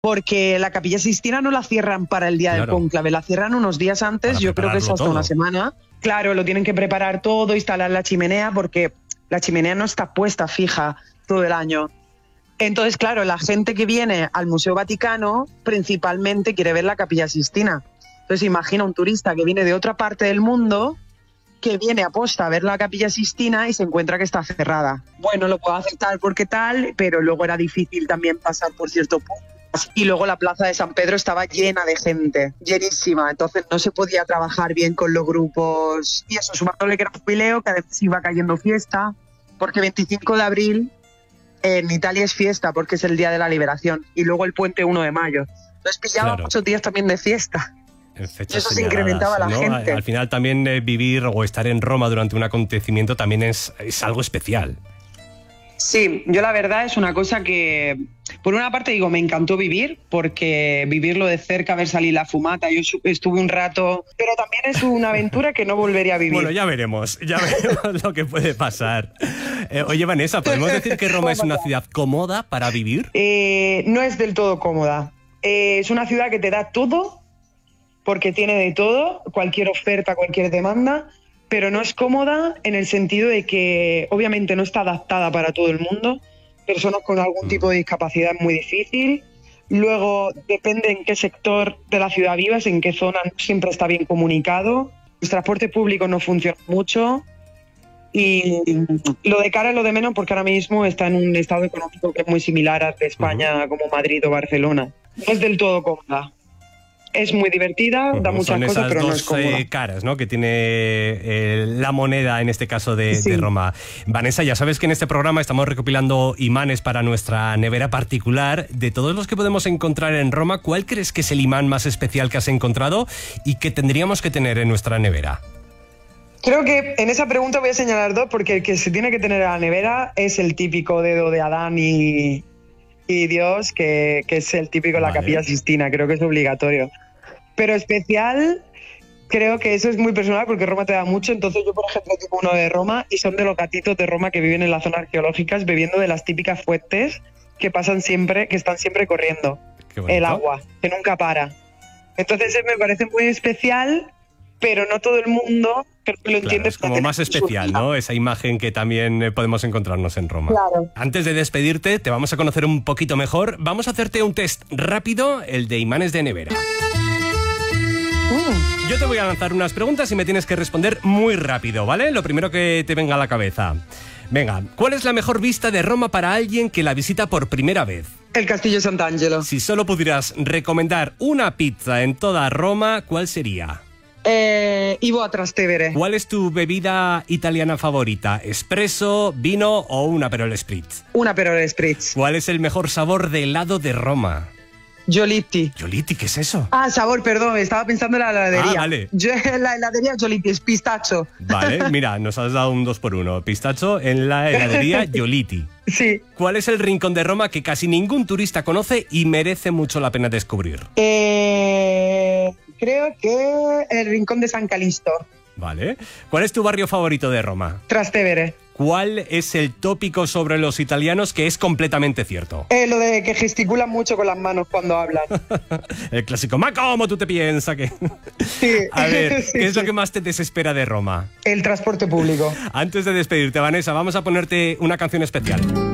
porque la Capilla Sixtina no la cierran para el día del cónclave, la cierran unos días antes, yo creo que es hasta una semana. Claro, lo tienen que preparar todo, instalar la chimenea, porque la chimenea no está puesta fija todo el año. Entonces, claro, la gente que viene al Museo Vaticano principalmente quiere ver la Capilla Sixtina. Entonces, imagina un turista que viene de otra parte del mundo, que viene a posta a ver la Capilla Sixtina y se encuentra que está cerrada. Bueno, lo puedo aceptar porque tal, pero luego era difícil también pasar por cierto punto. Y luego la plaza de San Pedro estaba llena de gente, llenísima, entonces no se podía trabajar bien con los grupos. Y eso, sumándole que era jubileo, que además iba cayendo fiesta, porque 25 de abril en Italia es fiesta, porque es el Día de la Liberación, y luego el puente 1 de mayo. Entonces pillaba muchos días también de fiesta. Y eso se incrementaba la gente. Al final también vivir o estar en Roma durante un acontecimiento también es algo especial. Sí, yo la verdad es una cosa que, por una parte digo, me encantó vivir, porque vivirlo de cerca, ver salir la fumata, yo estuve un rato, pero también es una aventura que no volvería a vivir. Bueno, ya veremos lo que puede pasar. Oye, Vanessa, ¿podemos decir que Roma es una ciudad cómoda para vivir? No es del todo cómoda. Es una ciudad que te da todo, porque tiene de todo, cualquier oferta, cualquier demanda, pero no es cómoda en el sentido de que obviamente no está adaptada para todo el mundo. Personas con algún tipo de discapacidad es muy difícil. Luego depende en qué sector de la ciudad vivas, en qué zona, no siempre está bien comunicado. El transporte público no funciona mucho. Y lo de cara a lo de menos, porque ahora mismo está en un estado económico que es muy similar al de España, como Madrid o Barcelona. No es del todo cómoda. Es muy divertida, da muchas cosas, pero no es cómoda. Son esas dos caras, ¿no?, que tiene la moneda, en este caso de Roma. Vanessa, ya sabes que en este programa estamos recopilando imanes para nuestra nevera particular. De todos los que podemos encontrar en Roma, ¿cuál crees que es el imán más especial que has encontrado y que tendríamos que tener en nuestra nevera? Creo que en esa pregunta voy a señalar dos, porque el que se tiene que tener en la nevera es el típico dedo de Adán y Dios, que es el típico de la Capilla Sixtina, creo que es obligatorio. Pero especial, creo que eso es muy personal, porque Roma te da mucho. Entonces yo, por ejemplo, tengo uno de Roma y son de los gatitos de Roma que viven en las zonas arqueológicas bebiendo de las típicas fuentes que están siempre corriendo. El agua, que nunca para. Entonces me parece muy especial, pero no todo el mundo lo entiende. Es como más especial, ¿no? Esa imagen que también podemos encontrarnos en Roma. Claro. Antes de despedirte, te vamos a conocer un poquito mejor. Vamos a hacerte un test rápido, el de imanes de nevera. Yo te voy a lanzar unas preguntas y me tienes que responder muy rápido, ¿vale? Lo primero que te venga a la cabeza. Venga, ¿cuál es la mejor vista de Roma para alguien que la visita por primera vez? El Castillo de Sant'Angelo. Si solo pudieras recomendar una pizza en toda Roma, ¿cuál sería? Ivo a Trastevere. ¿Cuál es tu bebida italiana favorita? ¿Espresso, vino o un Aperol Spritz? Un Aperol Spritz. ¿Cuál es el mejor sabor de helado de Roma? Giolitti. ¿Giolitti? ¿Qué es eso? Sabor, perdón, estaba pensando en la heladería. Vale. La heladería Giolitti, es pistacho. Vale, mira, nos has dado un 2x1. Pistacho en la heladería Giolitti. Sí. ¿Cuál es el rincón de Roma que casi ningún turista conoce y merece mucho la pena descubrir? Creo que el rincón de San Calixto. Vale. ¿Cuál es tu barrio favorito de Roma? Trastevere. ¿Cuál es el tópico sobre los italianos que es completamente cierto? Lo de que gesticulan mucho con las manos cuando hablan. El clásico, ¿ma cómo tú te piensas que...? Sí. A ver, sí, ¿qué es lo que más te desespera de Roma? El transporte público. Antes de despedirte, Vanessa, vamos a ponerte una canción especial.